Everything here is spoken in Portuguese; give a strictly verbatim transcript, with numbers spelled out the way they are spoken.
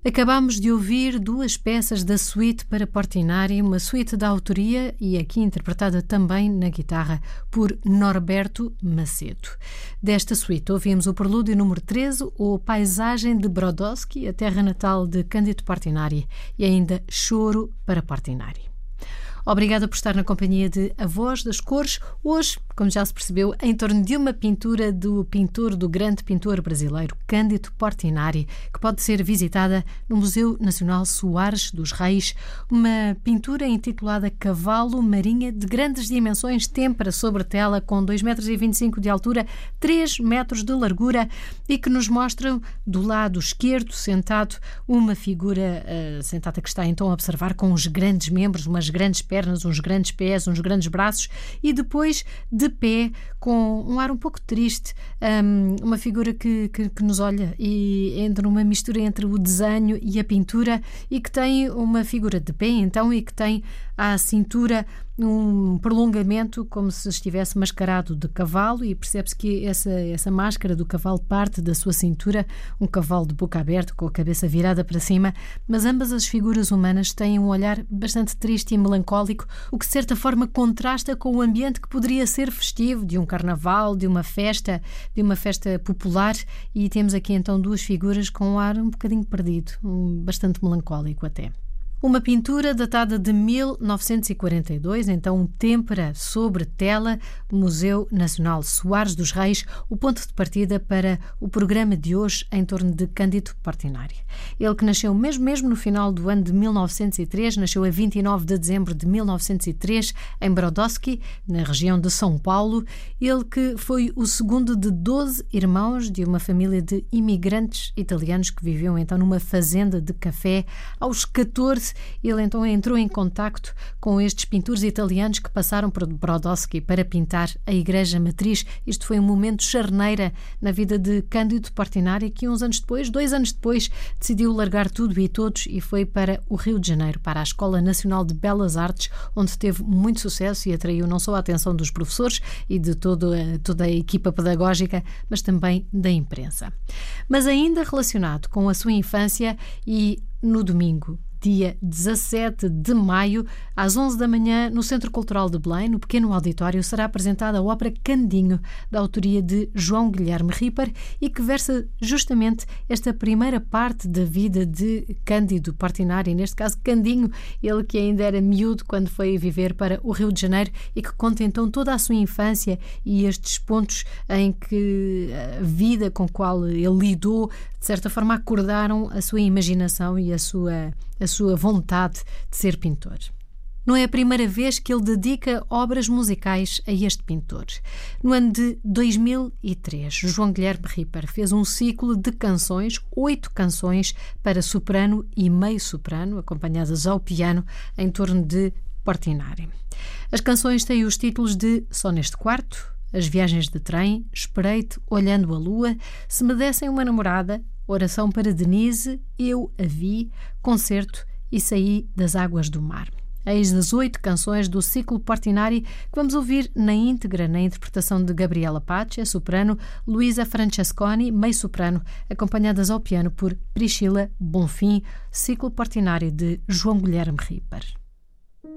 Acabámos de ouvir duas peças da suíte para Portinari, uma suíte da autoria e aqui interpretada também na guitarra por Norberto Macedo. Desta suíte ouvimos o prelúdio número treze, ou Paisagem de Brodowski, a terra natal de Cândido Portinari, e ainda Choro para Portinari. Obrigada por estar na companhia de A Voz das Cores. Hoje, como já se percebeu, em torno de uma pintura do pintor, do grande pintor brasileiro Cândido Portinari, que pode ser visitada no Museu Nacional Soares dos Reis, uma pintura intitulada Cavalo Marinha, de grandes dimensões, têmpera sobre tela, com dois metros e vinte e cinco de altura, três metros de largura, e que nos mostra do lado esquerdo, sentado, uma figura uh, sentada que está então a observar com os grandes membros, umas grandes pernas, uns grandes pés, uns grandes braços, e depois de pé, com um ar um pouco triste, um, uma figura que, que, que nos olha e entre uma mistura entre o desenho e a pintura, e que tem uma figura de pé então, e que tem à cintura um prolongamento como se estivesse mascarado de cavalo, e percebe-se que essa, essa máscara do cavalo parte da sua cintura, um cavalo de boca aberta com a cabeça virada para cima, mas ambas as figuras humanas têm um olhar bastante triste e melancólico, o que de certa forma contrasta com o ambiente que poderia ser festivo, de um carnaval, de uma festa, de uma festa popular, e temos aqui então duas figuras com um ar um bocadinho perdido, um, bastante melancólico até. Uma pintura datada de mil novecentos e quarenta e dois, então um têmpera sobre tela, Museu Nacional Soares dos Reis, o ponto de partida para o programa de hoje em torno de Cândido Portinari. Ele que nasceu mesmo, mesmo no final do ano de mil novecentos e três, nasceu a vinte e nove de dezembro de mil novecentos e três, em Brodowski, na região de São Paulo. Ele que foi o segundo de doze irmãos de uma família de imigrantes italianos que viviam então numa fazenda de café. Aos catorze, ele então entrou em contacto com estes pintores italianos que passaram por Brodowski para pintar a Igreja Matriz. Isto foi um momento charneira na vida de Cândido Portinari, que uns anos depois, dois anos depois, decidiu largar tudo e todos e foi para o Rio de Janeiro, para a Escola Nacional de Belas Artes, onde teve muito sucesso e atraiu não só a atenção dos professores e de todo a, toda a equipa pedagógica, mas também da imprensa. Mas ainda relacionado com a sua infância, e no domingo, dia dezassete de maio, às onze da manhã, no Centro Cultural de Belém, no pequeno auditório, será apresentada a ópera Candinho, da autoria de João Guilherme Ripper, e que versa justamente esta primeira parte da vida de Cândido Portinari, neste caso Candinho, ele que ainda era miúdo quando foi viver para o Rio de Janeiro, e que conta então toda a sua infância e estes pontos em que a vida com a qual ele lidou, de certa forma, acordaram a sua imaginação e a sua, a sua vontade de ser pintor. Não é a primeira vez que ele dedica obras musicais a este pintor. No ano de dois mil e três, João Guilherme Ripper fez um ciclo de canções, oito canções para soprano e meio-soprano, acompanhadas ao piano, em torno de Portinari. As canções têm os títulos de Só Neste Quarto, As Viagens de Trem, Esperei-te Olhando a Lua, Se Me Dessem Uma Namorada, Oração para Denise, Eu a Vi, Concerto e Saí das Águas do Mar. Eis as oito canções do ciclo Portinari que vamos ouvir na íntegra, na interpretação de Gabriela Pace, soprano, Luísa Francesconi, meio-soprano, acompanhadas ao piano por Priscila Bonfim, ciclo Portinari de João Guilherme Ripper.